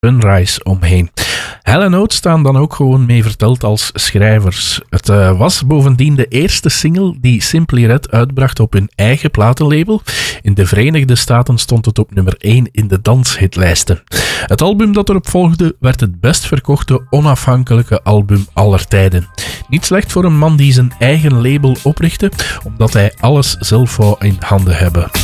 Sunrise omheen. Hell & Oates staan dan ook gewoon mee verteld als schrijvers. Het was bovendien de eerste single die Simply Red uitbracht op hun eigen platenlabel. In de Verenigde Staten stond het op nummer 1 in de danshitlijsten. Het album dat erop volgde werd het best verkochte onafhankelijke album aller tijden. Niet slecht voor een man die zijn eigen label oprichtte, omdat hij alles zelf wou in handen hebben.